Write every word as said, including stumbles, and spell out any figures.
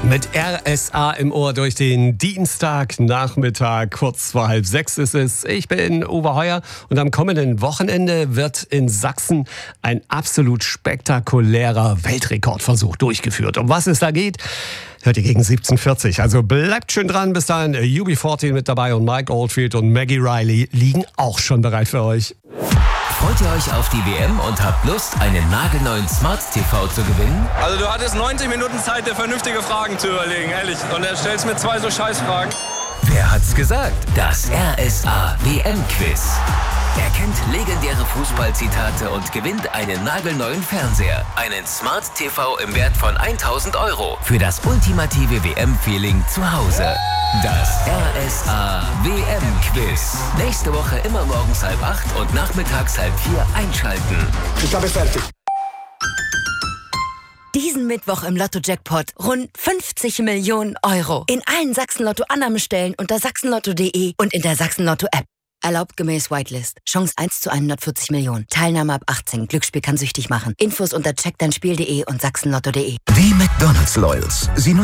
Mit R S A im Ohr durch den Dienstagnachmittag, kurz vor halb sechs ist es. Ich bin Uwe Heuer und am kommenden Wochenende wird in Sachsen ein absolut spektakulärer Weltrekordversuch durchgeführt. Um was es da geht, hört ihr gegen siebzehn Uhr vierzig. Also bleibt schön dran. Bis dahin U B vierzehn mit dabei und Mike Oldfield und Maggie Riley liegen auch schon bereit für euch. Freut ihr euch auf die W M und habt Lust, einen nagelneuen Smart T V zu gewinnen? Also du hattest neunzig Minuten Zeit, dir vernünftige Fragen zu überlegen, ehrlich. Und er stellst mir zwei so Scheißfragen. Wer hat's gesagt? Das R S A W M-Quiz. Er kennt legendäre Fußballzitate und gewinnt einen nagelneuen Fernseher. Einen Smart T V im Wert von tausend Euro für das ultimative W M-Feeling zu Hause. Das R S A W M-Quiz. Nächste Woche immer morgens halb acht und nachmittags halb vier einschalten. Ich habe fertig. Diesen Mittwoch im Lotto-Jackpot rund fünfzig Millionen Euro. In allen Sachsen-Lotto-Annahmestellen unter sachsenlotto punkt de und in der Sachsen-Lotto-App. Erlaubt gemäß Whitelist. Chance eins zu hundertvierzig Millionen. Teilnahme ab achtzehn. Glücksspiel kann süchtig machen. Infos unter check dein spiel punkt de und sachsenlotto punkt de. Die McDonald's Loyals. Sie